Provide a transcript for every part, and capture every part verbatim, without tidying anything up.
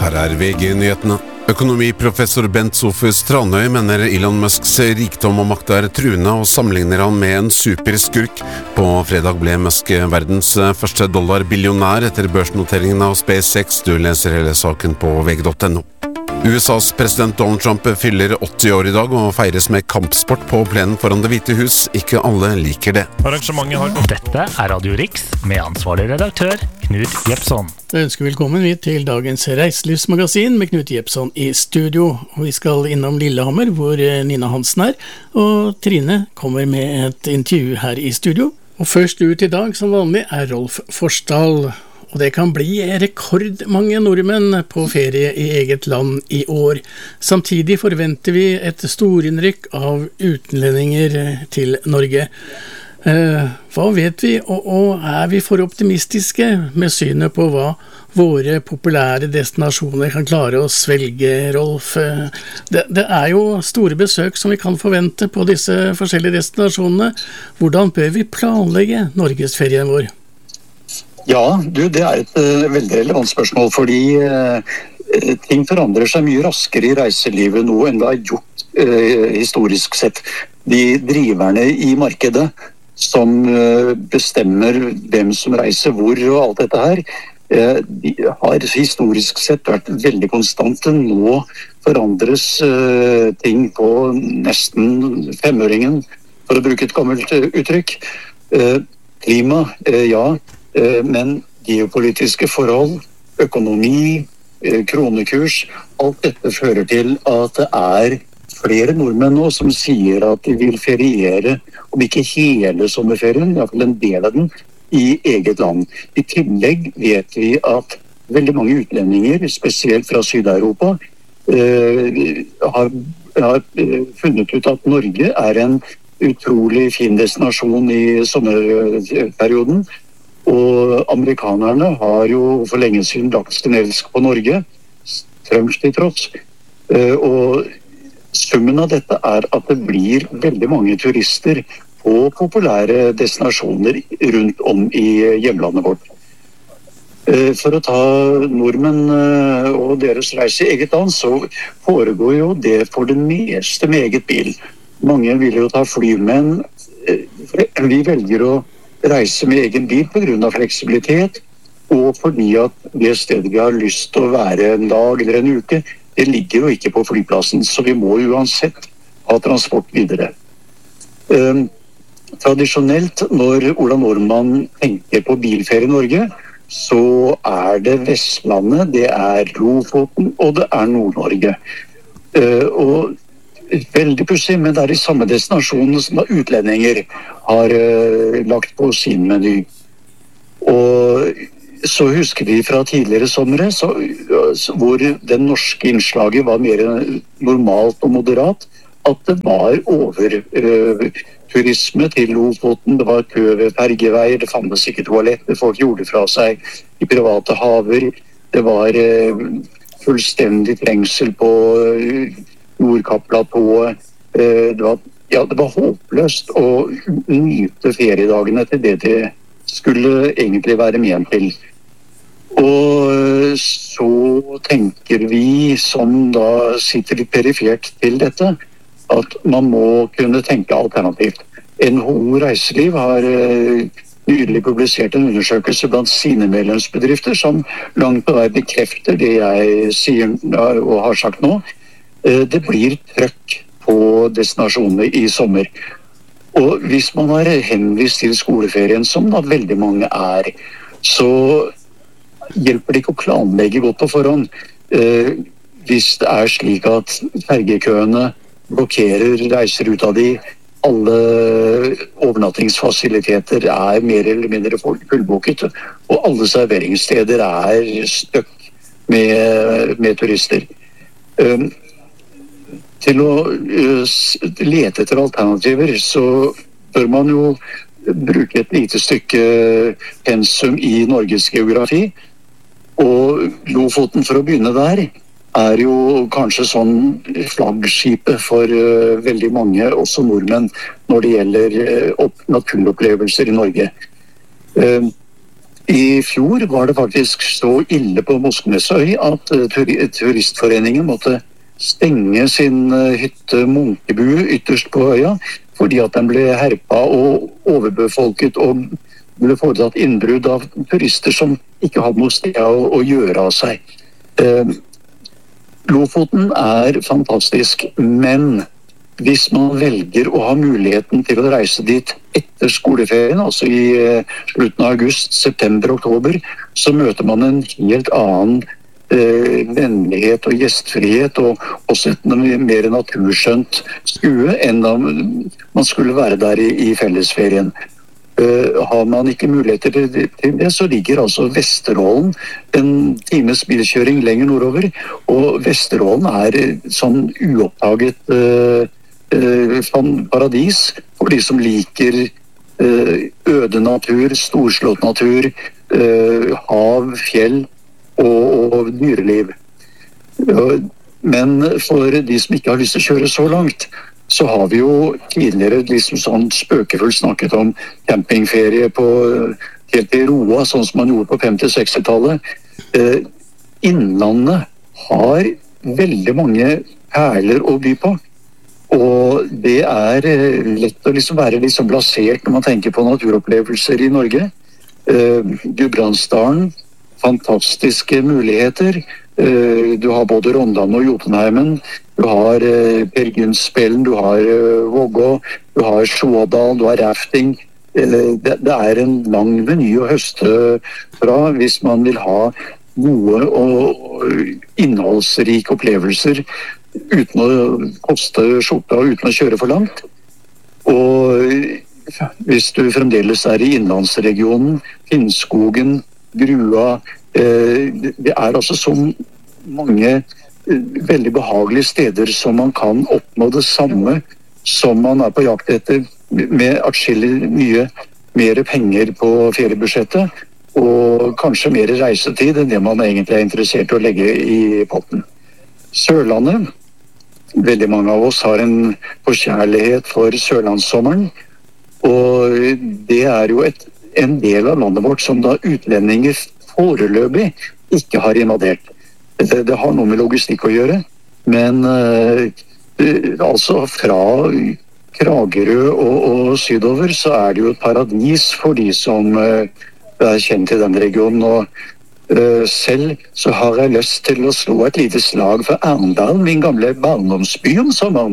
Her er V G-nyhetene. Økonomiprofessor Bent Sofus Tranøy mener Elon Musks rikdom og makt er truende og sammenligner han med en superskurk. På fredag ble Musk verdens første dollarbillionær etter børsnoteringen av SpaceX. Du leser hele saken på V G punktum no. U S A's president Donald Trump fyller åtti år i dag og feires med kampsport på plenen foran Det hvite hus. Ikke alle liker det. Arrangementet har... Dette er Radio Riks med ansvarlig redaktør Knut Jepson. Jeg ønsker velkommen vi til dagens reiselivsmagasin med Knut Jepson i studio. Og vi skal innom Lillehammer hvor Nina Hansen er, og Trine kommer med et intervju her i studio. Og først ut i dag som vanlig er Rolf Forsdal. Og det kan bli rekordmange nordmenn på ferie i eget land i år. Samtidig forventer vi et storinnrykk av utenlendinger til Norge. Eh, hva vet vi, og, og er vi for optimistiske med synet på hva våre populære destinasjoner kan klare å svelge, Rolf? Det, det er jo store besøk som vi kan forvente på disse forskjellige destinasjonene. Hvordan bør vi planlegge Norgesferien vår? Ja, du, det er et uh, veldig relevant spørsmål, fordi uh, ting forandrer seg mye raskere i reiselivet nå enn det har gjort uh, historisk sett. De driverne i markedet som uh, bestemmer hvem som reiser hvor og alt dette her, uh, de har historisk sett vært veldig konstante. Nå forandres uh, ting på nesten femøringen, for å bruke et gammelt uh, uttrykk. Uh, klima, uh, ja, men geopolitiske forhold, økonomi, kronekurs, alt dette fører til at det er flere nordmenn nå som sier at de vil feriere, om ikke hele sommerferien, i hvert fall en del av den, i eget land. I tillegg vet vi at veldig mange utlendinger, spesielt fra Syd-Europa, eh, har, har funnet ut at Norge er en utrolig fin destinasjon i sommerperioden. Og amerikanerne har jo for lenge siden lagt sin elsk på Norge, Trumps til tross. Og summen av dette er at det blir veldig mange turister på populære destinasjoner rundt om i hjemlandet vårt. For å ta nordmenn og deres reise i eget land, så foregår jo det for det meste med eget bil. Mange vil jo ta fly, men vi velger å reise med egen bil på grunn av fleksibilitet, og fordi at det stedet vi har lyst til å være en dag eller en uke, det ligger jo ikke på flyplassen, så vi må uansett ha transport videre. Eh, tradisjonelt, når Ola Nordmann tenker på bilferie i Norge, så er det Vestlandet, det er Lofoten, og det er Nord-Norge. Eh, og veldig pussig, men det er de samme destinasjonene som utlendinger har uh, lagt på sin meny. Og så husker vi fra tidligere sommere, så, så, hvor den norske innslaget var mer normalt og moderat, at det var over uh, turisme til Lofoten, det var kø ved fergeveier, det fantes ikke toaletter, folk gjorde fra seg i private haver, det var uh, fullstendig trengsel på uh, Nordkapplatået. Det var, ja, det var håpløst å nyte feriedagene til det det skulle egentlig være ment til. Og så tenker vi som da sitter litt perifert til dette, at man må kunne tenke alternativt. N H O Reiseliv har nylig publisert en undersøkelse blant sine medlemsbedrifter som langt på vei bekrefter det jeg sier og har sagt nå. Det blir trøkk på destinasjonene i sommer. Og hvis man er henvist til skoleferien, som da veldig mange er, så hjelper det ikke å planlegge godt på forhånd. Eh, hvis det er slik at fergekøene blokkerer reiseruta di, alle overnattingsfasiliteter er mer eller mindre fullbooket, og alle serveringssteder er støkk med, med turister. Eh, Til å uh, lete etter alternativer, så bør man jo bruke et lite stykke pensum i Norges geografi. Og Lofoten, for å begynne der, er jo kanskje sånn flaggskipet for uh, veldig mange, også nordmenn, når det gjelder uh, opp, naturopplevelser i Norge. Uh, I fjor var det faktisk så ille på Moskenesøy at turistforeningen måtte stenge sin hytte Munkebu ytterst på øya, fordi at den ble herpa og overbefolket og ble foretatt innbrudd av turister som ikke hadde noe sted å, å gjøre av seg. Eh, Lofoten er fantastisk, men hvis man velger å ha muligheten til å reise dit etter skoleferien, altså i eh, slutten av august, september, oktober, så møter man en helt annen eh, vennlighet og gjestfrihet, og også et mer naturskjønt skue enn da man skulle være der i, i fellesferien. Uh, har man ikke muligheter til det, så ligger altså Vesterålen en times bilkjøring lenger nordover, og Vesterålen er sånn uoppdaget uh, uh, paradis for de som liker uh, øde natur, storslått natur, uh, hav, fjell og, og dyreliv. Uh, men for de som ikke har lyst til å kjøre så langt, så har vi jo tidligere liksom sånn spøkefullt snakket om campingferie på helt i Roa, sånn som man gjorde på femti-sekstitallet. Eh, Innlandet har veldig mange perler å by på, og det er lett å liksom være liksom blasert når man tenker på naturopplevelser i Norge. Eh, Gudbrandsdalen, fantastiske muligheter. Eh, du har både Rondane og Jotunheimen. Du har eh, Per Gynsspelen, du har eh, Vågå, du har Sjådal, du har rafting. Eh, det, det er en lang meny å høste fra hvis man vil ha gode og innholdsrike opplevelser uten å koste skjorta og uten å kjøre for langt. Og hvis du fremdeles er i innlandsregionen, Finnskogen, Grua, eh, det er altså så mange veldig behagelige steder som man kan oppnå det samme som man er på jakt etter, med atskillig mye mer penger på feriebudsjettet og kanskje mer reisetid enn det man egentlig er interessert i å legge i potten. Sørlandet, veldig mange av oss har en forkjærlighet for sørlandssommeren, og det er jo et, en del av landet vårt som da utlendinger foreløpig ikke har invadert. Det, det har noe med logistikk å gjøre, men uh, altså fra Kragerø og, og sydover så er det jo et paradis for de som uh, er kjent i den regionen. Og uh, selv så har jeg lyst til å slå et lite slag for Arendal, min gamle barndomsby om sommeren.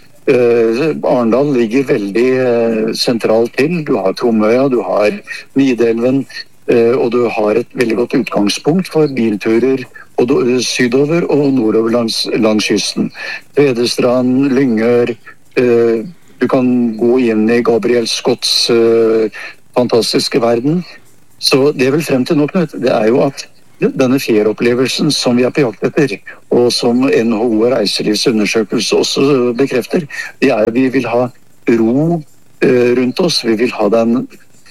Uh, Arendal ligger veldig uh, sentralt til. Du har Tromøya, du har Nidelven, uh, og du har et veldig godt utgangspunkt for bilturer og sydover og nordover langs, langs kysten. Tvedestrand, Lyngør, eh, du kan gå inn i Gabriel Scotts eh, fantastiske verden. Så det er vel frem til nå, Knut, det er jo at denne ferieopplevelsen som vi er på jakt etter, og som N H O reiselivsundersøkelse også bekrefter, det er at vi vil ha ro eh, rundt oss, vi vil ha den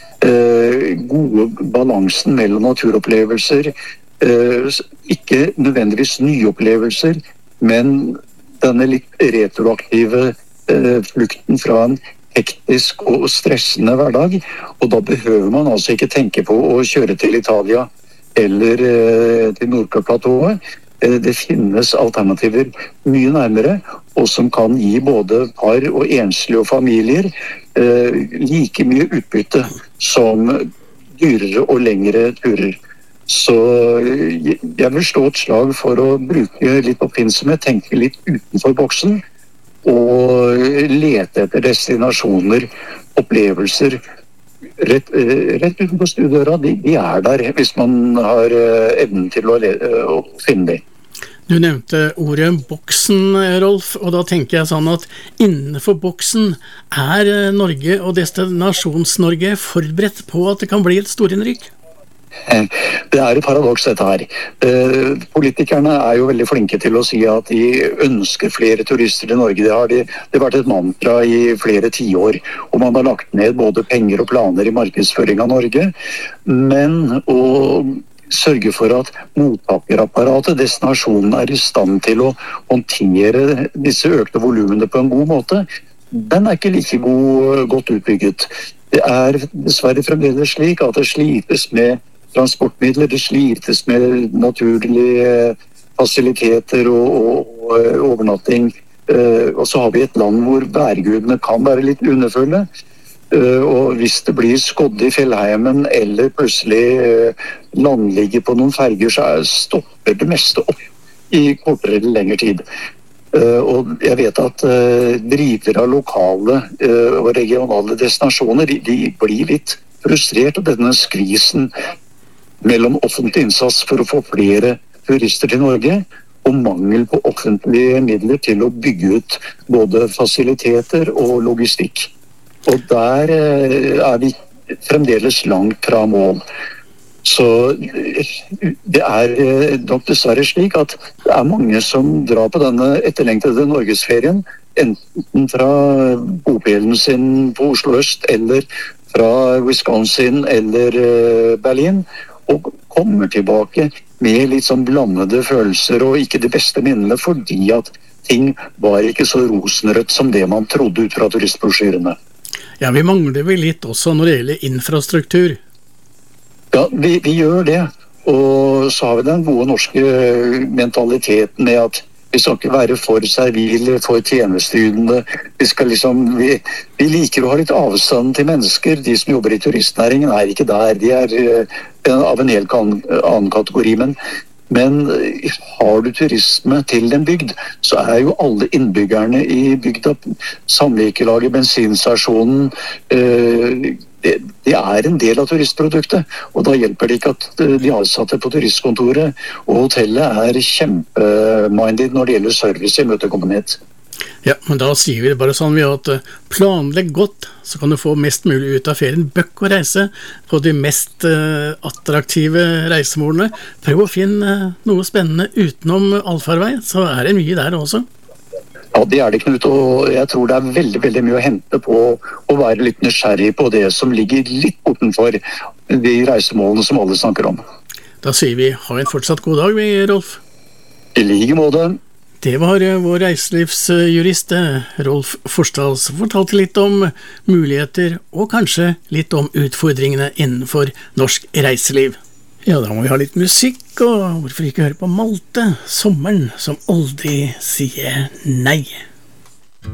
eh, gode balansen mellom naturopplevelser, Uh, ikke nødvendigvis nye opplevelser, men denne litt retroaktive uh, flukten fra en hektisk og stressende hverdag. Og da behøver man altså ikke tenke på å kjøre til Italia eller uh, til Nordkap-platået. Uh, det finnes alternativer mye nærmere, og som kan gi både par og enslige og familier uh, like mye utbytte som dyrere og lengre turer. Så jeg vil slå et slag for å bruke litt oppfinnsomhet, tenke litt utenfor boksen, og lete etter destinasjoner, opplevelser. Rett, rett utenfor stuedøra, de, de er der hvis man har evnen til å, å finne dem. Du nevnte ordet boksen, Rolf, og da tenker jeg sånn at innenfor boksen er Norge og Destinasjons-Norge forberedt på at det kan bli et storinnrykk? Det er et paradoks dette her. Politikerne er jo veldig flinke til å si at de ønsker flere turister i Norge. Det har, de, det har vært et mantra i flere tiår, og man har lagt ned både penger og planer i markedsføring av Norge. Men å sørge for at mottakerapparatet, destinasjonen, er i stand til å håndtere disse økte volumene på en god måte, den er ikke like god, godt utbygget. Det er dessverre fremdeles slik at det slites med transportmidler, det slites med naturlige fasiliteter og, og, og overnatting. Og så har vi et land hvor værgudene kan være litt underfulle. Og hvis det blir skodd i fjellheimen eller plutselig landligger på noen ferger, så stopper det meste opp i kortere eller lengre tid. Og jeg vet at drivere av lokale og regionale destinasjoner, de, de blir litt frustrert av denne skvisen mellom offentlig innsats for å få flere turister til Norge og mangel på offentlige midler til å bygge ut både fasiliteter og logistikk. Og der er vi fremdeles langt fra mål. Så det er nok dessverre slik at det er mange som drar på denne etterlengtede norgesferien, enten fra bopelen sin på Oslo øst eller fra Wisconsin eller Berlin, og kommer tilbake med litt sånn blandede følelser og ikke de beste minnene, fordi at ting var ikke så rosenrødt som det man trodde ut fra turistbrosjyrene. Ja, vi mangler vel litt også når det gjelder infrastruktur. Ja, vi, vi gjør det. Og så har vi den gode norske mentaliteten med at vi skal ikke være for servile, for tjenesteytende. Vi, skal liksom, vi, vi liker å ha litt avstand til mennesker. De som jobber i turistnæringen er ikke der. De er av en helt annen kategori. Men, men har du turisme til en bygd, så er jo alle innbyggerne i bygda, samvirkelaget, bensinstasjonen, øh, Det, det er en del av turistproduktet, og da hjelper det ikke at de ansatte på turistkontoret og hotellet er kjempemindet når det gjelder service i møtekommenhet. Ja, men da sier vi det bare sånn at planlegg godt, så kan du få mest mulig ut av ferien. Bøkk og reise på de mest attraktive reisemålene. Prøv å finne noe spennende utenom allfarvei, så er det mye der også. Ja, det er det, Knut, og jeg tror det er veldig, veldig mye å hente på å være litt nysgjerrig på det som ligger litt bortenfor de reisemålene som alle snakker om. Da sier vi ha en fortsatt god dag, Rolf. I like måte. Det var vår reiselivsjurist Rolf Forstad, som fortalte litt om muligheter og kanskje litt om utfordringene innenfor norsk reiseliv. Ja, da må vi ha litt musikk, og hvorfor ikke høre på Malte, sommeren som aldri sier nei.